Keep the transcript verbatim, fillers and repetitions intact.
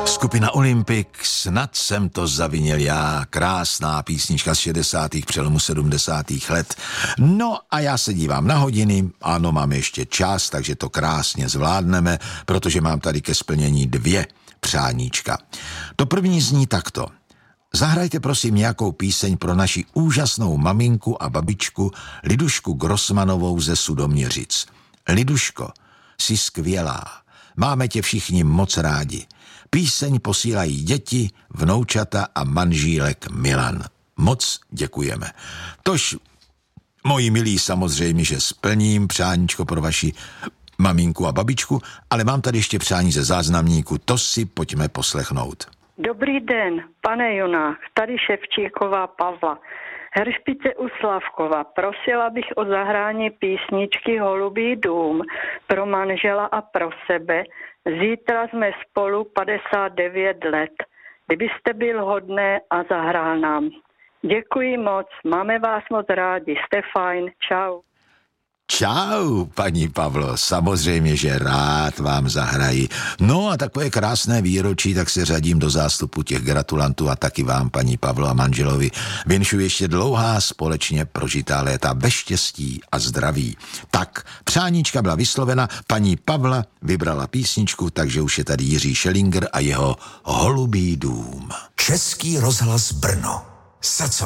Skupina Olympic, snad jsem to zavinil já, krásná písnička z šedesátých přelomu sedmdesátých let. No a já se dívám na hodiny, ano, mám ještě čas, takže to krásně zvládneme, protože mám tady ke splnění dvě přáníčka. To první zní takto. Zahrajte prosím nějakou píseň pro naši úžasnou maminku a babičku Lidušku Grossmanovou ze Sudoměřic. Liduško, jsi skvělá, máme tě všichni moc rádi. Píseň posílají děti, vnoučata a manžílek Milan. Moc děkujeme. Tož, moji milí, samozřejmě, že splním přáníčko pro vaši maminku a babičku, ale mám tady ještě přání ze záznamníku, to si pojďme poslechnout. Dobrý den, pane Jonách, tady Ševčíková Pavla. Heršpice u Slavkova, prosila bych o zahrání písničky Holubý dům pro manžela a pro sebe. Zítra jsme spolu padesát devět let. Kdybyste byl hodné a zahrál nám. Děkuji moc, máme vás moc rádi, jste fajn, čau. Čau, paní Pavlo, samozřejmě, že rád vám zahraji. No a takové krásné výročí, tak se řadím do zástupu těch gratulantů a taky vám, paní Pavlo a manželovi, vinšu ještě dlouhá společně prožitá léta bez štěstí a zdraví. Tak, přáníčka byla vyslovena, paní Pavla vybrala písničku, takže už je tady Jiří Schellinger a jeho Holubý dům. Český rozhlas Brno. Srdco.